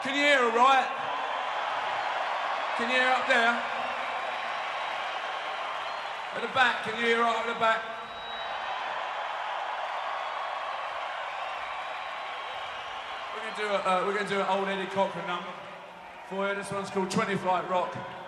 Can you hear all right? Can you hear up there? At the back, can you hear right at the back? We're going to do an old Eddie Cochran number for you. This one's called 20 Flight Rock.